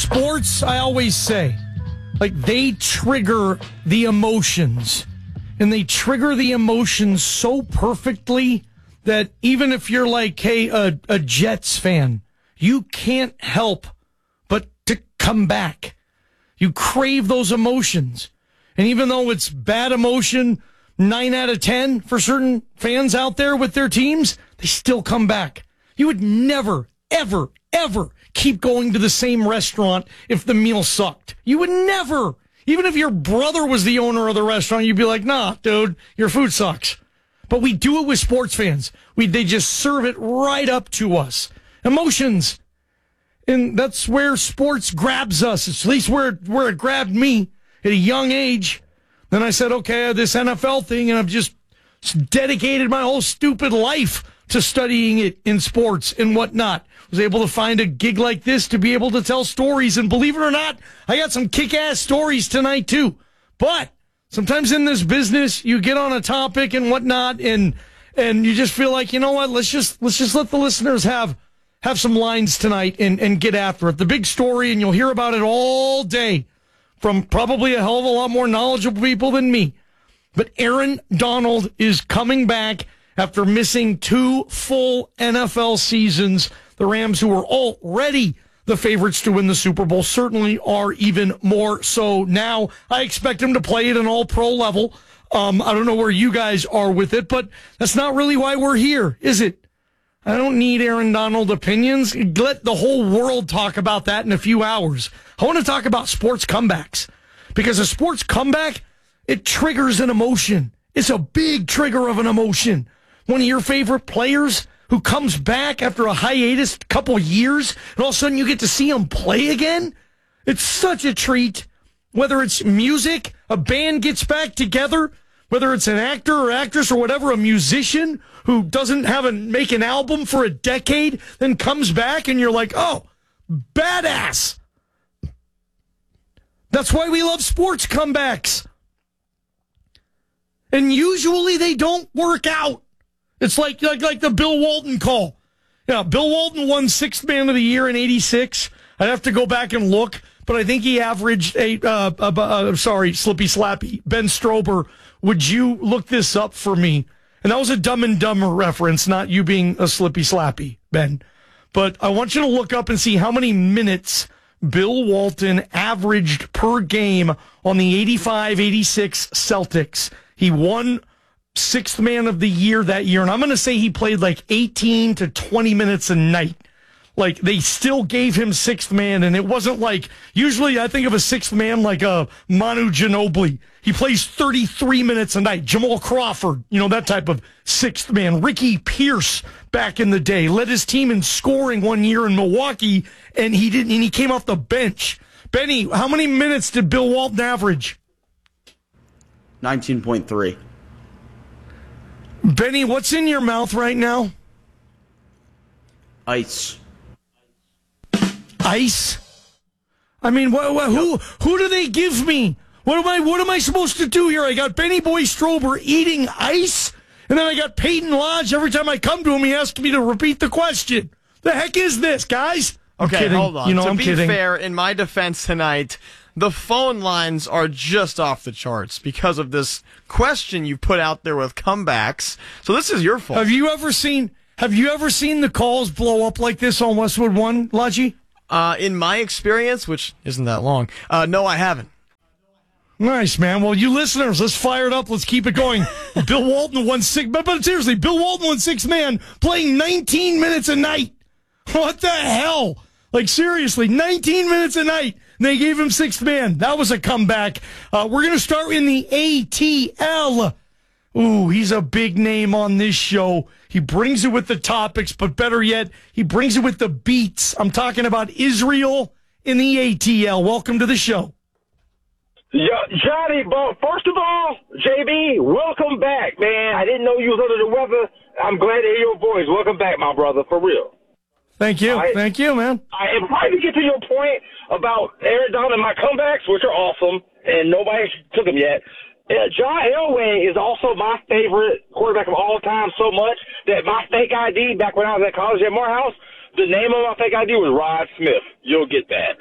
sports, I always say, like, they trigger the emotions. And they trigger the emotions so perfectly that even if you're like, hey, a Jets fan, you can't help but to come back. You crave those emotions. And even though it's bad emotion, 9 out of 10 for certain fans out there with their teams, they still come back. You would never, ever, ever keep going to the same restaurant if the meal sucked. You would never. Even if your brother was the owner of the restaurant, you'd be like, nah, dude, your food sucks. But we do it with sports fans. They just serve it right up to us. Emotions. And that's where sports grabs us. It's at least where it grabbed me at a young age. Then I said, okay, I have this NFL thing, and I've just dedicated my whole stupid life to studying it in sports and whatnot. Was able to find a gig like this to be able to tell stories. And believe it or not, I got some kick-ass stories tonight, too. But sometimes in this business, you get on a topic and whatnot, and you just feel like, you know what, let's just let the listeners have some lines tonight and get after it. The big story, and you'll hear about it all day from probably a hell of a lot more knowledgeable people than me. But Aaron Donald is coming back after missing 2 full NFL seasons. The Rams, who were already the favorites to win the Super Bowl, certainly are even more so now. I expect him to play at an all-pro level. I don't know where you guys are with it, but that's not really why we're here, is it? I don't need Aaron Donald opinions. Let the whole world talk about that in a few hours. I want to talk about sports comebacks, because a sports comeback, it triggers an emotion. It's a big trigger of an emotion. One of your favorite players who comes back after a hiatus, couple years, and all of a sudden you get to see him play again. It's such a treat. Whether it's music, a band gets back together, whether it's an actor or actress or whatever, a musician who doesn't make an album for a decade, then comes back and you're like, oh, badass. That's why we love sports comebacks. And usually they don't work out. It's like the Bill Walton call. Yeah, Bill Walton won 6th Man of the Year in '86. I'd have to go back and look, but I think he averaged Slippy Slappy. Ben Strober, would you look this up for me? And that was a Dumb and Dumber reference, not you being a Slippy Slappy, Ben. But I want you to look up and see how many minutes Bill Walton averaged per game on the 85-86 Celtics. He won 6th Man of the Year that year, and I'm going to say he played like 18 to 20 minutes a night. Like, they still gave him 6th Man, and it wasn't like, usually I think of a 6th man like a Manu Ginobili. He plays 33 minutes a night. Jamal Crawford, that type of 6th man. Ricky Pierce back in the day led his team in scoring one year in Milwaukee, and he came off the bench. Benny, how many minutes did Bill Walton average? 19.3. Benny, what's in your mouth right now? Ice. Ice? I mean, who do they give me? What am I supposed to do here? I got Benny Boy Strober eating ice, and then I got Peyton Lodge. Every time I come to him, he asks me to repeat the question. The heck is this, guys? Okay, hold on. I'm kidding. Fair, in my defense tonight, the phone lines are just off the charts because of this question you put out there with comebacks. So this is your fault. Have you ever seen the calls blow up like this on Westwood One, Lodgy? In my experience, which isn't that long, no, I haven't. Nice, man. Well, you listeners, let's fire it up. Let's keep it going. Bill Walton won 6, but seriously, Bill Walton won 6th Man playing 19 minutes a night. What the hell? Like, seriously, 19 minutes a night. They gave him 6th Man. That was a comeback. We're going to start in the ATL. Ooh, he's a big name on this show. He brings it with the topics, but better yet, he brings it with the beats. I'm talking about Israel in the ATL. Welcome to the show. Yeah, Johnny, but first of all, JB, welcome back, man. I didn't know you was under the weather. I'm glad to hear your voice. Welcome back, my brother, for real. Thank you. Thank you, man. And probably to get to your point about Aaron Donald and my comebacks, which are awesome, and nobody took them yet. John Elway is also my favorite quarterback of all time so much that my fake ID back when I was at college at Morehouse The name of my fake ID was Rod Smith. You'll get that.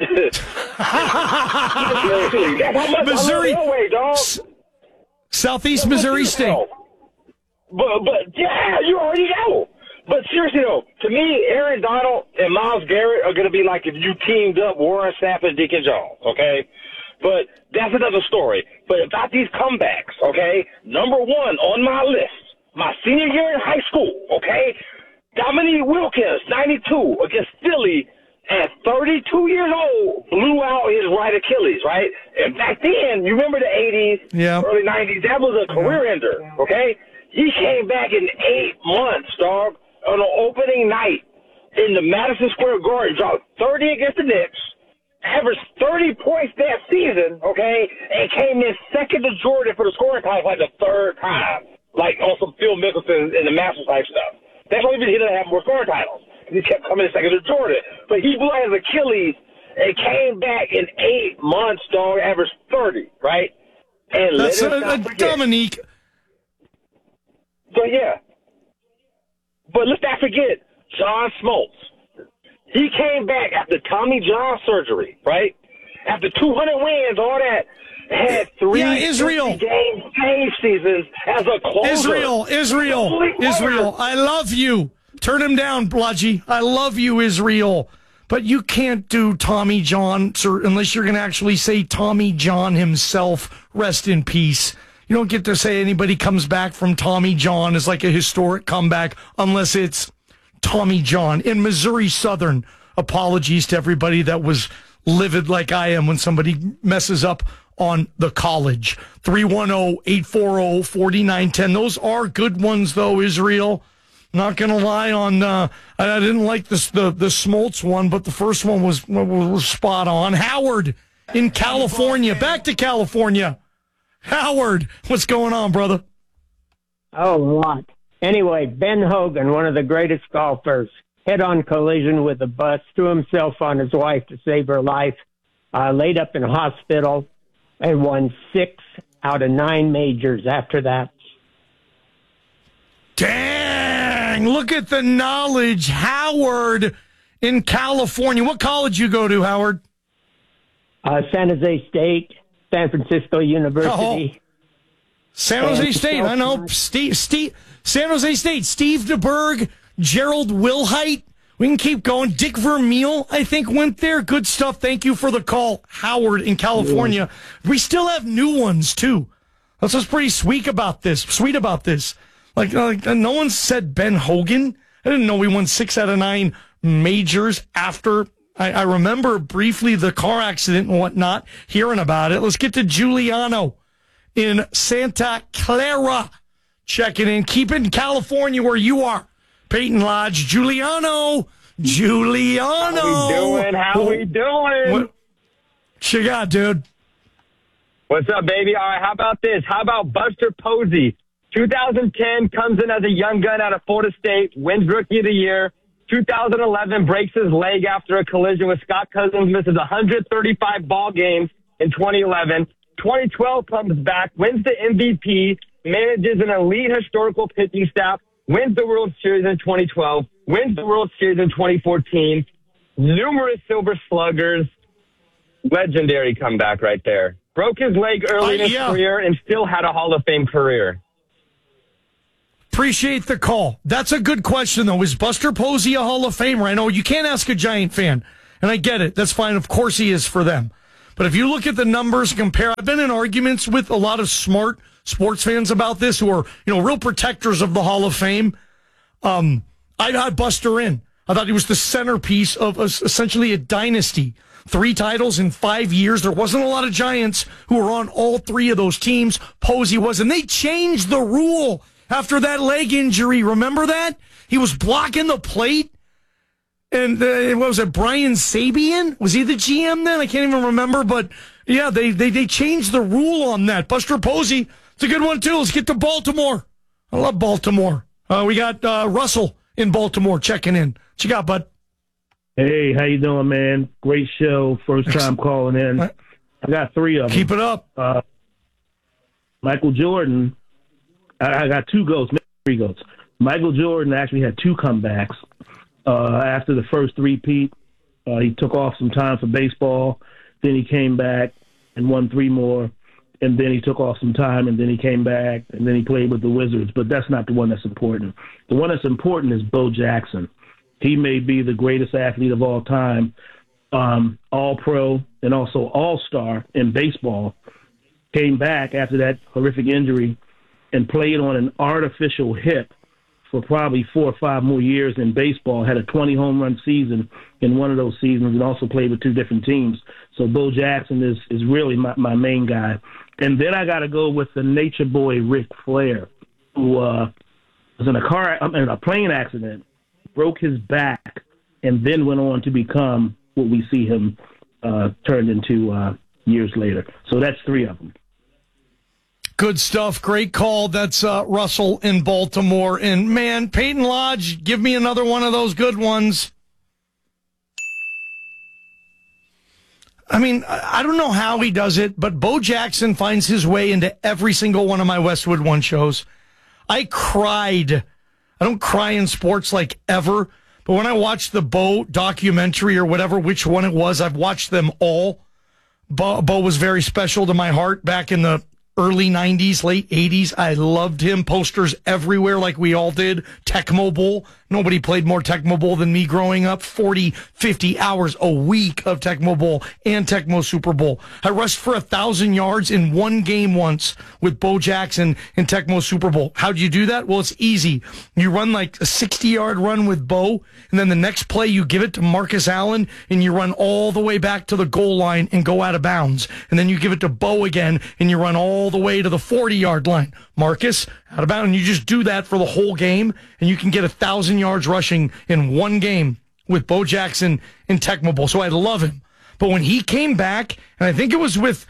That's how much Missouri, I love Elway, dog. Southeast Missouri State. But yeah, you already know. But seriously though, to me, Aaron Donald and Myles Garrett are going to be like if you teamed up Warren Sapp and Deacon Jones, okay? But that's another story. But about these comebacks, okay? Number one on my list, my senior year in high school, okay? Dominique Wilkins, 92, against Philly at 32 years old, blew out his right Achilles, right? And back then, you remember the 80s, early 90s, that was a career ender, okay? He came back in 8 months, dog, on an opening night in the Madison Square Garden, dropped 30 against the Knicks, averaged 30 points that season, okay, and came in second to Jordan for the scoring title like the third time, like on some Phil Mickelson and the Masters type stuff. That's why he didn't have more scoring titles. He kept coming in second to Jordan. But he blew out his Achilles and came back in 8 months, dog, averaged 30, right? And that's Dominique. But yeah. But let's not forget John Smoltz. He came back after Tommy John surgery, right? After 200 wins, all that, had 3 Israel game seasons as a closer. Israel. I love you. Turn him down, Bludgy. I love you, Israel. But you can't do Tommy John unless you're going to actually say Tommy John himself, rest in peace. You don't get to say anybody comes back from Tommy John as like a historic comeback unless it's Tommy John. In Missouri Southern, apologies to everybody that was livid like I am when somebody messes up on the college. 310-840-4910. Those are good ones, though, Israel. Not going to lie on, I didn't like the Smoltz one, but the first one was spot on. Howard in California. Back to California. Howard, what's going on, brother? Oh, a lot. Anyway, Ben Hogan, one of the greatest golfers, head-on collision with a bus, threw himself on his wife to save her life, laid up in a hospital, and won 6 out of 9 majors after that. Dang! Look at the knowledge. Howard in California. What college you go to, Howard? San Jose State, San Francisco University. Oh. San Jose State, I know. San Jose State, Steve DeBerg, Gerald Wilhite. We can keep going. Dick Vermeil, I think, went there. Good stuff. Thank you for the call, Howard in California. Yeah. We still have new ones, too. That's what's pretty sweet about this. Like no one said Ben Hogan. I didn't know we won 6 out of 9 majors after. I remember briefly the car accident and whatnot, hearing about it. Let's get to Giuliano in Santa Clara. Checking in. Keep it in California where you are. Peyton Lodge, Giuliano. How we doing? What you got, dude? What's up, baby? All right, how about this? How about Buster Posey? 2010 comes in as a young gun out of Florida State, wins Rookie of the Year. 2011 breaks his leg after a collision with Scott Cousins, misses 135 ball games in 2011. 2012 comes back, wins the MVP, manages an elite historical pitching staff, wins the World Series in 2012, wins the World Series in 2014, numerous Silver Sluggers, legendary comeback right there. Broke his leg early in his career and still had a Hall of Fame career. Appreciate the call. That's a good question, though. Is Buster Posey a Hall of Famer? I know you can't ask a Giant fan, and I get it. That's fine. Of course he is for them. But if you look at the numbers, compare. I've been in arguments with a lot of smart sports fans about this who are, real protectors of the Hall of Fame. I had Buster in. I thought he was the centerpiece of essentially a dynasty. 3 titles in 5 years. There wasn't a lot of Giants who were on all 3 of those teams. Posey was, and they changed the rule after that leg injury. Remember that? He was blocking the plate. And what was it, Brian Sabian? Was he the GM then? I can't even remember. But, yeah, they changed the rule on that. Buster Posey, it's a good one, too. Let's get to Baltimore. I love Baltimore. We got Russell in Baltimore checking in. What you got, bud? Hey, how you doing, man? Great show. First time calling in. I got 3 of them. Keep it up. Michael Jordan. I got 2 goats, maybe 3 goats. Michael Jordan actually had 2 comebacks. After the first three-peat, he took off some time for baseball. Then he came back and won 3 more. And then he took off some time, and then he came back, and then he played with the Wizards. But that's not the one that's important. The one that's important is Bo Jackson. He may be the greatest athlete of all time, all-pro and also all-star in baseball. Came back after that horrific injury and played on an artificial hip for probably 4 or 5 more years in baseball, had a 20-home-run season in one of those seasons, and also played with 2 different teams. So Bo Jackson is really my main guy. And then I got to go with the nature boy Ric Flair, who was in a plane accident, broke his back, and then went on to become what we see him turned into years later. So that's 3 of them. Good stuff. Great call. That's Russell in Baltimore. And, man, Peyton Lodge, give me another one of those good ones. I mean, I don't know how he does it, but Bo Jackson finds his way into every single one of my Westwood One shows. I cried. I don't cry in sports like ever, but when I watched the Bo documentary or whatever, which one it was, I've watched them all. Bo was very special to my heart back in the early 90s, late 80s. I loved him. Posters everywhere like we all did. Tecmo Bowl. Nobody played more Tecmo Bowl than me growing up. 40, 50 hours a week of Tecmo Bowl and Tecmo Super Bowl. I rushed for 1,000 yards in one game once with Bo Jackson in Tecmo Super Bowl. How'd you do that? Well, it's easy. You run like a 60-yard run with Bo, and then the next play you give it to Marcus Allen, and you run all the way back to the goal line and go out of bounds. And then you give it to Bo again, and you run all the way to the 40-yard line. Marcus, out of bounds. And you just do that for the whole game, and you can get 1,000 yards rushing in one game with Bo Jackson in Tecmo Bowl. So I love him. But when he came back, and I think it was with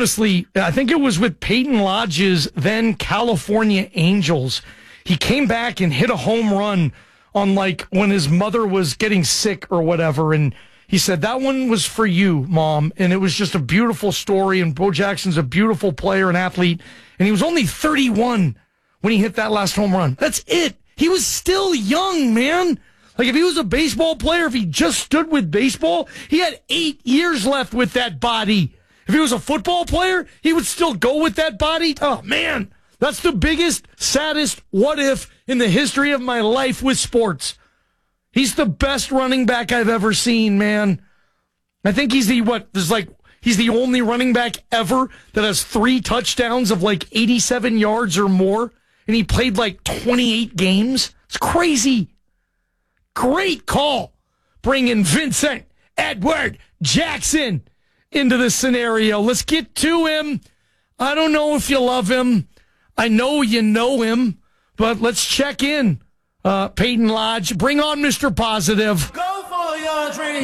Peyton Lodge's then California Angels, he came back and hit a home run on like when his mother was getting sick or whatever, and he said, that one was for you, Mom. And it was just a beautiful story, and Bo Jackson's a beautiful player and athlete, and he was only 31 when he hit that last home run. That's it. He was still young, man. Like, if he was a baseball player, if he just stood with baseball, he had 8 years left with that body. If he was a football player, he would still go with that body. Oh, man, that's the biggest, saddest what if in the history of my life with sports. He's the best running back I've ever seen, man. I think he's he's the only running back ever that has 3 touchdowns of like 87 yards or more, and he played like 28 games. It's crazy. Great call. Bringing Vincent Edward Jackson into this scenario. Let's get to him. I don't know if you love him. I know you know him, but let's check in. Peyton Lodge, bring on Mr. Positive. Go for your dream.